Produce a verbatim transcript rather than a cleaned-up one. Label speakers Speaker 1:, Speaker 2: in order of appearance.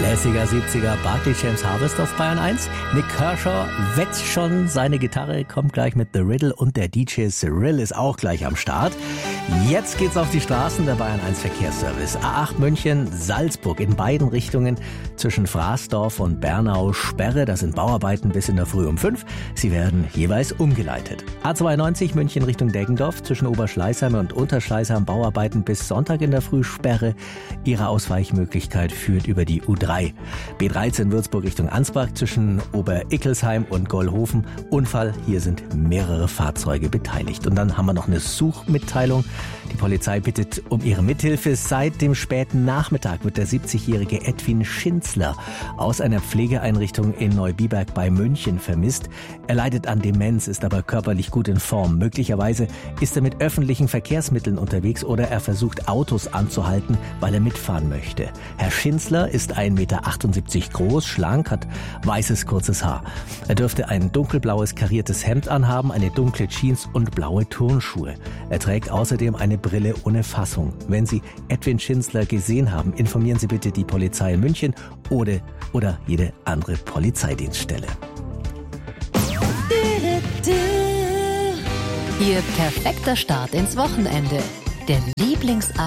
Speaker 1: Lässiger siebziger Barclay James Harvest auf Bayern eins. Nick Kershaw wetzt schon seine Gitarre, kommt gleich mit The Riddle und der D J Cyril ist auch gleich am Start. Jetzt geht's auf die Straßen, der Bayern eins Verkehrsservice. A acht München, Salzburg in beiden Richtungen zwischen Fraßdorf und Bernau Sperre. Das sind Bauarbeiten bis in der Früh um fünf. Sie werden jeweils umgeleitet. A zweiundneunzig München Richtung Deggendorf zwischen Oberschleißheim und Unterschleißheim Bauarbeiten bis Sonntag in der Früh Sperre. Ihre Ausweichmöglichkeit führt über die U drei. B dreizehn Würzburg Richtung Ansbach zwischen Oberickelsheim und Gollhofen. Unfall, hier sind mehrere Fahrzeuge beteiligt. Und dann haben wir noch eine Suchmitteilung. Die Polizei bittet um ihre Mithilfe. Seit dem späten Nachmittag wird der siebzigjährige Edwin Schinzler aus einer Pflegeeinrichtung in Neubiberg bei München vermisst. Er leidet an Demenz, ist aber körperlich gut in Form. Möglicherweise ist er mit öffentlichen Verkehrsmitteln unterwegs oder er versucht Autos anzuhalten, weil er mitfahren möchte. Herr Schinzler ist ein Meter achtundsiebzig groß, schlank, hat weißes kurzes Haar. Er dürfte ein dunkelblaues kariertes Hemd anhaben, eine dunkle Jeans und blaue Turnschuhe. Er trägt außerdem eine Brille ohne Fassung. Wenn Sie Edwin Schinzler gesehen haben, informieren Sie bitte die Polizei in München oder, oder jede andere Polizeidienststelle.
Speaker 2: Ihr perfekter Start ins Wochenende. Der Lieblingsabend